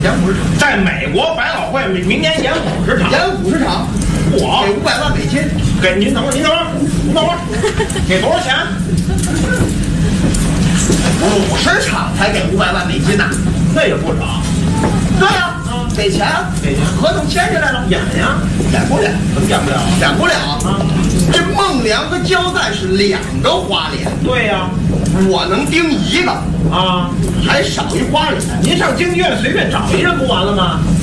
演50场， 在美国百老汇明年演50场， 演50场， 我给500万美金。 给您等会儿，您等会儿，给多少钱 ？50场才给500万美金呐， 那也不少。 对呀，给钱啊， 给钱， 合同签下来了， 演呀， 演不了， 怎么演不了？ 演不了啊！这孟良和焦赞是2个花脸， 对呀， 我能盯1个啊， 还少一花脸。 您上京剧院随便找一人不完了吗？